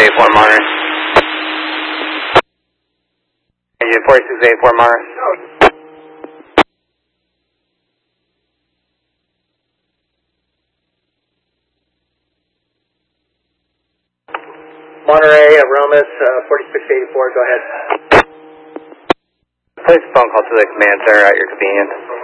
4684 Monterey. Engine 4684 Monterey. Monterey, Aromas, 4684, go ahead. Place a phone call to the command center at your convenience.